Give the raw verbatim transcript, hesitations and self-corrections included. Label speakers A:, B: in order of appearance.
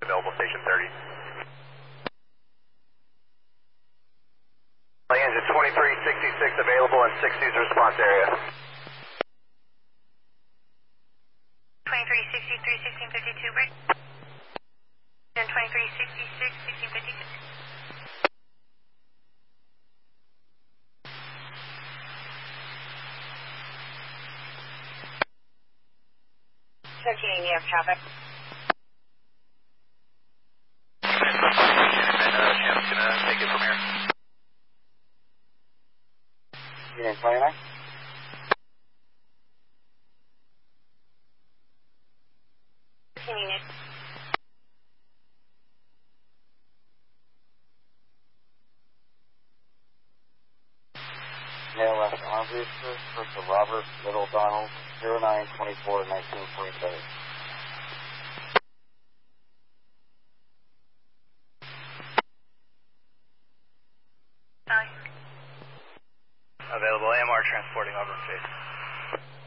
A: available, station thirty. Engine twenty-three sixty-six available in sixties response area.
B: twenty-three sixty-three, sixteen fifty-two, bridge. And twenty-three sixty-six, sixteen fifty-six. Checking E F traffic.
A: And uh, Shannon's gonna take it from here.
C: Unit twenty-nine.
B: Unit.
C: Mail left Andre for to Robert Little Donald, zero nine twenty-four nineteen forty-seven.
B: Aye.
A: Available A M R transporting Auburn Face.